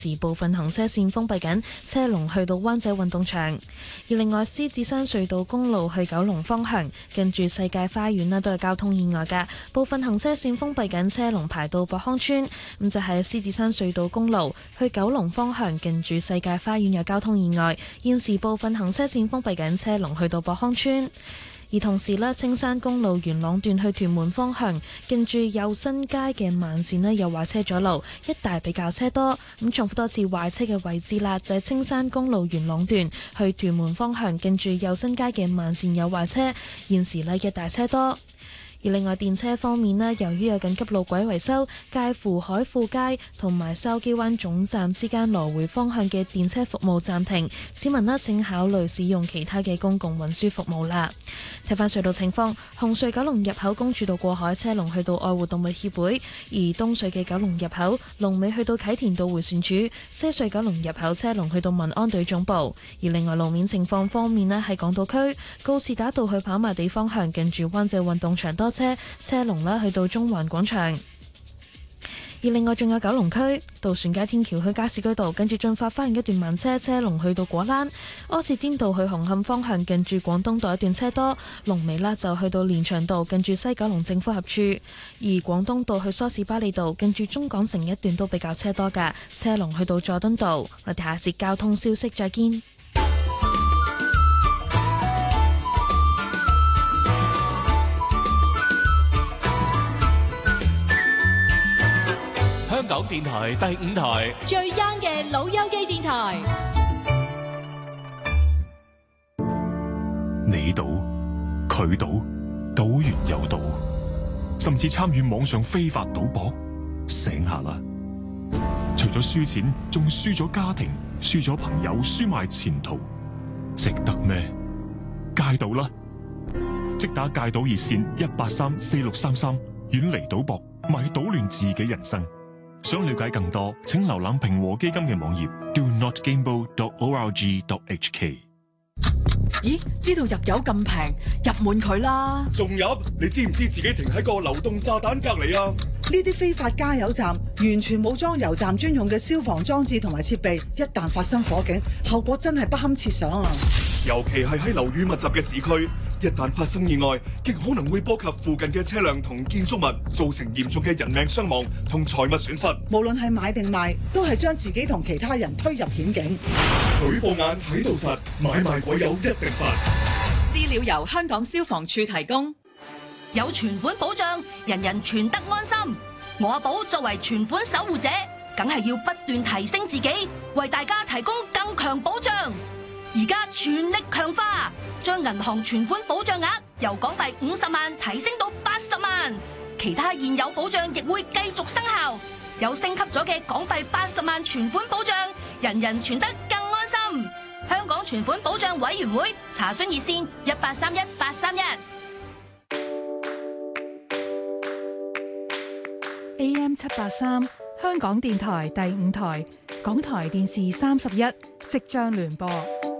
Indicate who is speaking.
Speaker 1: 時部分行車線封閉緊，車龍去到灣仔運動場。而另外，獅子山隧道公路去九龍方向，近住世界花園都係交通意外嘅，部分行車線封閉緊，車龍排到博康村。咁就係獅子山隧道公路去九龍方向，近住世界花園有交通意外，現時部分行車線封閉緊，車龍去到博康村。而同時呢，青山公路元朗段去屯門方向，近住幼新街嘅慢線有壞車阻路，一帶比較車多。咁重複多次壞車嘅位置啦，就係青山公路元朗段去屯門方向，近住幼新街嘅慢線有壞車，現時呢，一帶車多。而另外電車方面呢，由於有緊急路軌維修，介乎海富街同埋筲箕灣總站之間來回方向嘅電車服務暫停，市民請考慮使用其他嘅公共運輸服務啦。睇返隧道情況，紅隧九龍入口公主道過海車龍去到愛護動物協會，而東隧嘅九龍入口龍尾去到啟田道迴旋處，西隧九龍入口車龍去到民安隊總部。而另外路面情況方面呢，喺港島區告士打道去跑馬地方向，近住灣仔運動場多車龍去到中環廣場。而另外仲有九龍區渡船街天橋去加士居道，跟住進發花園一段慢車，車龍去到果欄。柯士甸道去紅磡方向，近住廣東道一段車多，龍尾就去到連翔道，近住西九龍政府合署。而廣東道去梳士巴利道，近住中港城一段都比較車多㗎，車龍去到佐敦道。我哋下節交通消息再見。
Speaker 2: 香港電台第5台
Speaker 3: 最 young 嘅老友記電台，
Speaker 4: 你賭佢賭，賭完又賭，甚至參與網上非法賭博，醒下啦！除咗輸錢，仲輸咗家庭，輸咗朋友，輸埋前途，值得咩？戒賭啦！即打戒賭熱線1834633，遠離賭博，咪搗亂自己人生。想了解更多，請瀏覽平和基金嘅網頁 donotgamble.org.hk。
Speaker 5: 咦？呢度入油咁平，入滿佢啦！
Speaker 6: 仲入？你知唔知自己停喺個流動炸彈隔籬啊？
Speaker 5: 呢啲非法加油站完全冇裝油站專用嘅消防裝置同埋設備，一旦發生火警，後果真係不堪設想啊！
Speaker 6: 尤其係喺樓宇密集嘅市區，一旦發生意外，極可能會波及附近嘅車輛同建築物，造成嚴重嘅人命傷亡同財物損失。
Speaker 5: 無論係買定賣，都係將自己同其他人推入險境。
Speaker 6: 舉報眼睇到實，買賣鬼友一定罰。
Speaker 3: 資料由香港消防處提供。
Speaker 7: 有存款保障，人人存得安心。我阿寶作為存款守護者，梗係要不斷提升自己，為大家提供更強保障。而家全力強化，將銀行存款保障額由港幣50萬提升到80萬，其他現有保障亦會繼續生效。有升級咗嘅港幣80萬存款保障，人人存得更安心。香港存款保障委員會查詢熱線1831831。
Speaker 8: AM 783，香港電台第5台，港台電視31，即將聯播。